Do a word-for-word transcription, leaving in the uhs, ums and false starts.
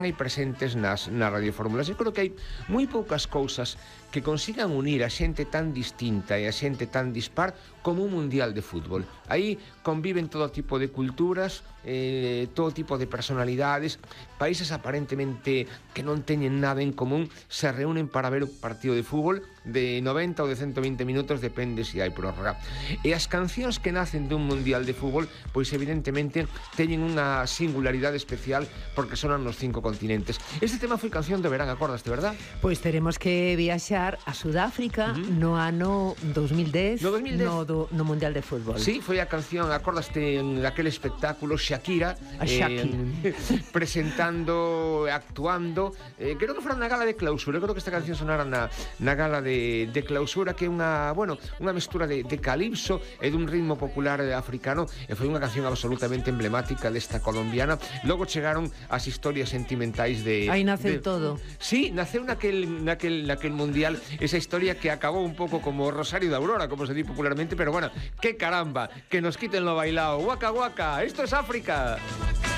aí presentes nas, nas radiofórmulas. Eu creo que hai moi poucas cousas que consigan unir a xente tan distinta e a xente tan dispar como un mundial de fútbol. Aí conviven todo tipo de culturas, eh, todo tipo de personalidades, países aparentemente que non teñen nada en común se reúnen para ver un partido de fútbol de noventa ou de ciento veinte minutos, depende se hai prórroga. E as cancións que nacen dun mundial de fútbol, pois evidentemente teñen unha singularidade especial porque sonan nos cinco continentes. Este tema foi canción de verán, acordaste, verdad? Pois teremos que viaxar a Sudáfrica uh-huh. no ano dos mil dez, no, dos mil dez. No, do, no Mundial de Fútbol. Sí, foi a canción, acordaste en aquel espectáculo Shakira, a Shakira. Eh, presentando, actuando, eh, creo que fora na gala de clausura, creo que esta canción sonara na, na gala de, de clausura, que é unha, bueno, unha mestura de, de calipso e dun ritmo popular africano, e foi unha canción absolutamente emblemática desta colombiana. Logo chegaron as historias sentimentais de... Aí naceu de, todo. Sí, naceu naquel, naquel, naquel mundial esa historia que acabou un pouco como Rosario de Aurora, como se di popularmente, pero bueno, que caramba, que nos quiten lo bailao. Waka waka, esto es África.